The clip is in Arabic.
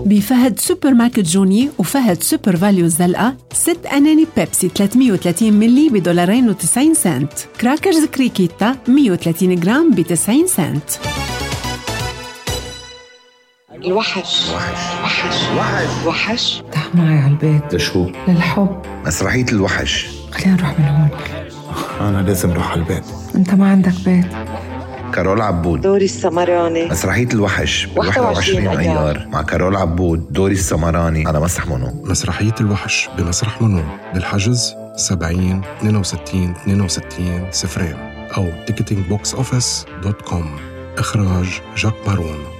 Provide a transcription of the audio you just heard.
بفهد سوبر ماركت جوني وفهد سوبر فاليو الزلقة 6 أناني بيبسي 330 ملي $2.90. كراكرز كريكيتا 130 جرام ب90 سنت. الوحش تعال معي على البيت. لشو؟ للحب. مسرحية الوحش. خلينا نروح من هون. أنا لازم أروح على البيت. أنت ما عندك بيت. كارول عبود، دوري السمراني. مسرحية الوحش 21 أيار مع كارول عبود، دوري السمراني على مسرح منو. مسرحية الوحش بمسرح منو. للحجز 70 62 62 0 أو ticketingboxoffice.com. إخراج جاك مارون.